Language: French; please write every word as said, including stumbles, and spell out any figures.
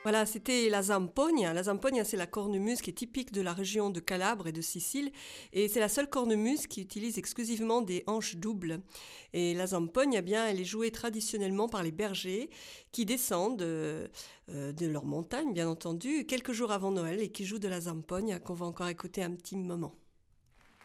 Voilà, c'était la zampogna. La zampogna, c'est la cornemuse qui est typique de la région de Calabre et de Sicile. Et c'est la seule cornemuse qui utilise exclusivement des hanches doubles. Et la zampogna, eh bien, elle est jouée traditionnellement par les bergers qui descendent euh, euh, de leur montagne, bien entendu, quelques jours avant Noël et qui jouent de la zampogna qu'on va encore écouter un petit moment.